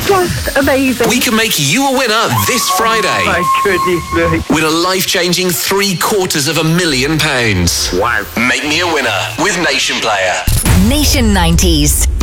just amazing. We can make you a winner this Friday. My goodness me. With a life-changing £750,000. Wow. Make me a winner with Nation Player. Nation 90s.